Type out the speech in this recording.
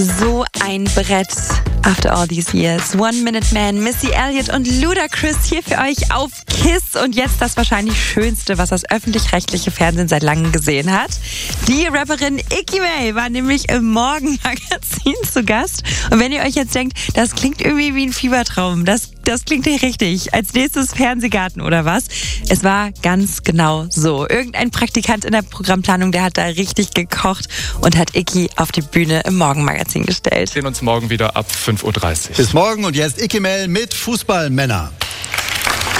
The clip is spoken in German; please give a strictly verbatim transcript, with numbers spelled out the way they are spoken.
So ein Brett. After all these years. One Minute Man, Missy Elliott und Ludacris hier für euch auf KISS. Und jetzt das wahrscheinlich Schönste, was das öffentlich-rechtliche Fernsehen seit langem gesehen hat. Die Rapperin Icky May war nämlich im Morgenmagazin zu Gast. Und wenn ihr euch jetzt denkt, das klingt irgendwie wie ein Fiebertraum, das, das klingt nicht richtig. Als nächstes Fernsehgarten oder was? Es war ganz genau so. Irgendein Praktikant in der Programmplanung, der hat da richtig gekocht und hat Icky auf die Bühne im Morgenmagazin gestellt. Wir sehen uns morgen wieder ab fünf Uhr dreißig. Bis morgen und jetzt Icky May mit Fußballmänner.